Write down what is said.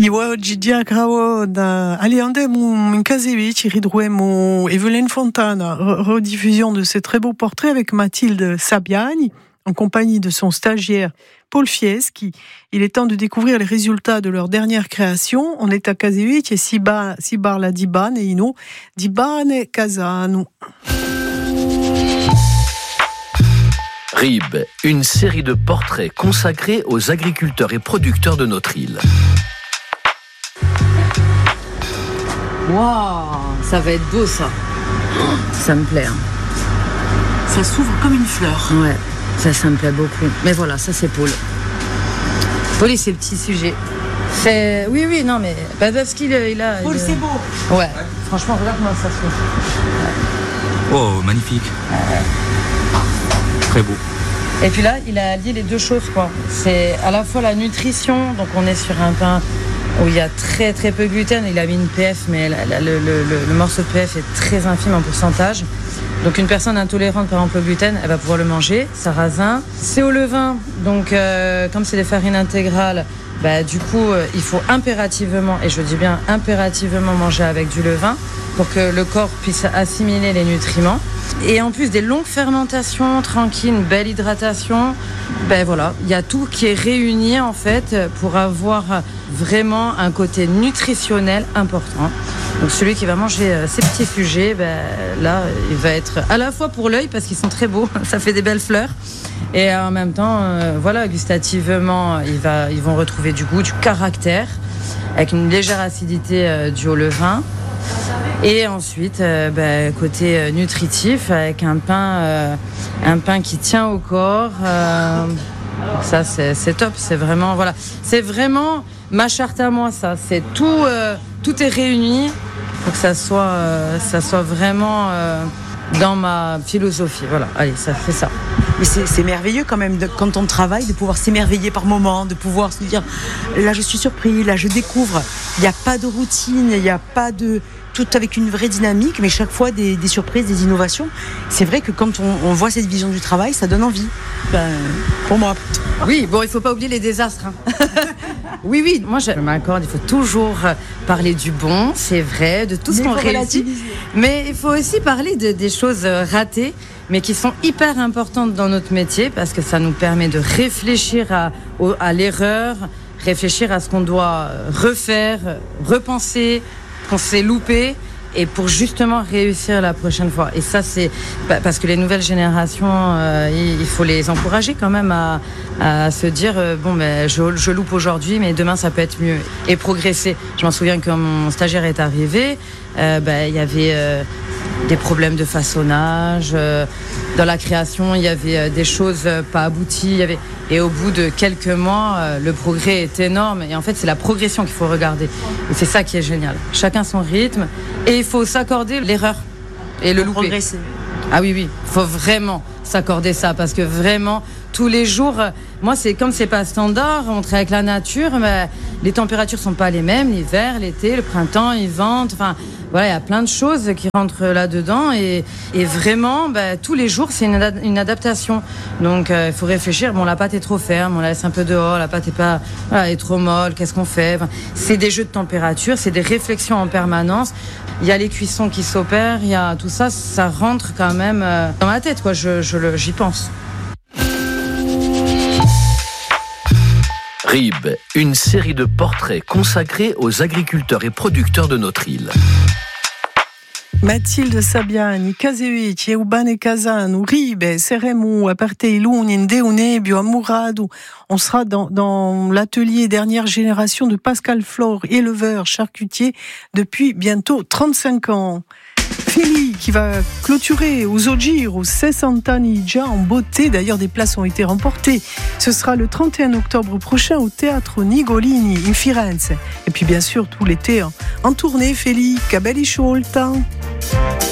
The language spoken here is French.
Io oggi diagravo da Aliandemo in Casevich, ridruemo Evelyne Fontana, rediffusion de ces très beaux portraits avec Mathilde Sabiani, en compagnie de son stagiaire Paul Fieschi. Il est temps de découvrir les résultats de leur dernière création. On est à Casevich et si parla di bane ino, di bane casano. RIB, une série de portraits consacrés aux agriculteurs et producteurs de notre île. Waouh, ça va être beau ça. Ça me plaît. Hein. Ça s'ouvre comme une fleur. Ouais, ça me plaît beaucoup. Mais voilà, ça c'est Paul. Paul et ses petits sujets. C'est... Oui, non mais... parce qu'il a... Paul, c'est beau. Ouais, franchement, regarde comment ça s'ouvre. Ouais. Oh, magnifique. Très beau. Et puis là, il a lié les deux choses, quoi. C'est à la fois la nutrition, donc on est sur un pain où il y a très très peu de gluten. Il a mis une PF, mais le morceau de PF est très infime en pourcentage. Donc une personne intolérante par exemple au gluten, elle va pouvoir le manger, sarrasin. C'est au levain, donc comme c'est des farines intégrales, du coup il faut impérativement, et je dis bien impérativement, manger avec du levain pour que le corps puisse assimiler les nutriments. Et en plus des longues fermentations tranquilles, une belle hydratation, voilà, il y a tout qui est réuni en fait pour avoir vraiment un côté nutritionnel important. Donc celui qui va manger ces petits sujets, là, il va être à la fois pour l'œil parce qu'ils sont très beaux, ça fait des belles fleurs, et en même temps, gustativement, ils vont retrouver du goût, du caractère, avec une légère acidité due au levain. Et ensuite, côté nutritif, avec un pain qui tient au corps. Ça, c'est top. C'est vraiment, c'est vraiment ma charte à moi. Ça, c'est tout est réuni pour que ça soit vraiment dans ma philosophie. Voilà. Allez, ça fait ça. Mais c'est merveilleux quand même, quand on travaille, de pouvoir s'émerveiller par moments, de pouvoir se dire, là je suis surpris, là je découvre. Il n'y a pas de routine, il n'y a pas de... Tout avec une vraie dynamique, mais chaque fois des surprises, des innovations. C'est vrai que quand on voit cette vision du travail, ça donne envie. Pour moi. Oui, bon, il ne faut pas oublier les désastres. Hein. Oui, moi je m'accorde, il faut toujours parler du bon, c'est vrai, de tout ce qu'on réussit. Mais il faut aussi parler des choses ratées, mais qui sont hyper importantes dans notre métier, parce que ça nous permet de réfléchir à l'erreur, réfléchir à ce qu'on doit refaire, repenser, qu'on s'est loupé, et pour justement réussir la prochaine fois. Et ça, c'est parce que les nouvelles générations, il faut les encourager quand même à se dire je loupe aujourd'hui, mais demain ça peut être mieux, et progresser. Je m'en souviens quand mon stagiaire est arrivé, il y avait des problèmes de façonnage, dans la création il y avait des choses pas abouties, et au bout de quelques mois le progrès est énorme, et en fait c'est la progression qu'il faut regarder, et c'est ça qui est génial. Chacun son rythme, et il faut s'accorder l'erreur et le louper. Progresser. Ah oui, il faut vraiment s'accorder ça, parce que vraiment tous les jours, moi c'est comme c'est pas standard, on travaille avec la nature, mais les températures sont pas les mêmes, l'hiver, l'été, le printemps, ils ventent, il y a plein de choses qui rentrent là-dedans, et vraiment, tous les jours, c'est une adaptation. Donc, il faut réfléchir. Bon, la pâte est trop ferme, on la laisse un peu dehors, la pâte est trop molle, qu'est-ce qu'on fait ? C'est des jeux de température, c'est des réflexions en permanence. Il y a les cuissons qui s'opèrent, il y a tout ça, ça rentre quand même dans ma tête, quoi. J'y pense. RIB, une série de portraits consacrés aux agriculteurs et producteurs de notre île. Mathilde Sabiani, Casevich, Eubane Casano, RIB, Seremu, Aperteilun, Indeunebio, Amurado. On sera dans l'atelier dernière génération de Pascal Flore, éleveur charcutier depuis bientôt 35 ans. Feli qui va clôturer aux Ogiro 60 anni già en beauté. D'ailleurs, des places ont été remportées. Ce sera le 31 octobre prochain au Teatro Nigolini in Firenze. Et puis bien sûr tout l'été en tournée. Feli, che belli sciolta.